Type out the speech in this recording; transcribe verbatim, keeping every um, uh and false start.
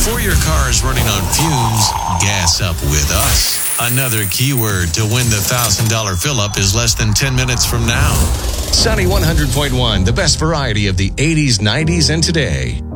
Before your car is running on fumes, gas up with us. Another keyword to win the one thousand dollars fill-up is less than ten minutes from now. Sunny one hundred point one, the best variety of the eighties, nineties, and today.